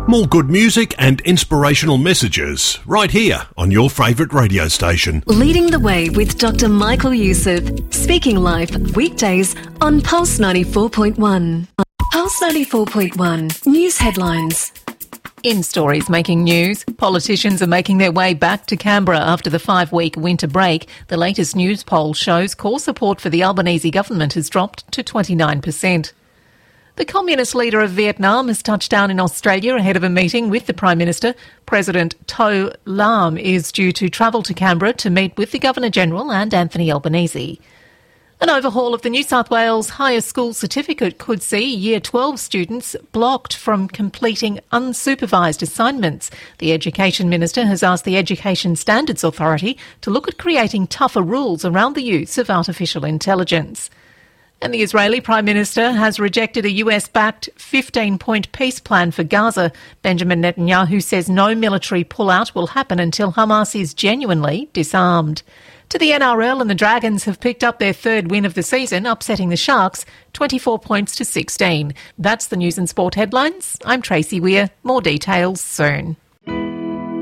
More good music and inspirational messages right here on your favourite radio station. Leading the way with Dr. Michael Youssef. Speaking live weekdays on Pulse 94.1. Pulse 94.1 News Headlines. In stories making news, politicians are making their way back to Canberra after the 5-week winter break. The latest news poll shows core support for the Albanese government has dropped to 29%. The Communist leader of Vietnam has touched down in Australia ahead of a meeting with the Prime Minister. President To Lam is due to travel to Canberra to meet with the Governor-General and Anthony Albanese. An overhaul of the New South Wales Higher School Certificate could see Year 12 students blocked from completing unsupervised assignments. The Education Minister has asked the Education Standards Authority to look at creating tougher rules around the use of artificial intelligence. And the Israeli Prime Minister has rejected a US-backed 15-point peace plan for Gaza. Benjamin Netanyahu says no military pullout will happen until Hamas is genuinely disarmed. To the NRL, and the Dragons have picked up their third win of the season, upsetting the Sharks 24 points to 16. That's the news and sport headlines. I'm Tracy Weir. More details soon.